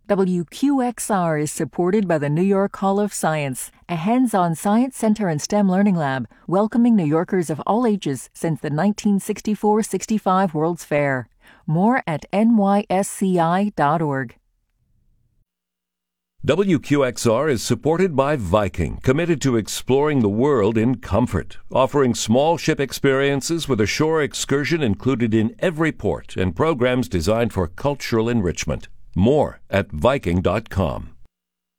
WQXR is supported by the New York Hall of Science, a hands-on science center and STEM learning lab, welcoming New Yorkers of all ages since the 1964-65 World's Fair. More at nysci.org. WQXR is supported by Viking, committed to exploring the world in comfort, offering small ship experiences with a shore excursion included in every port and programs designed for cultural enrichment. More at Viking.com.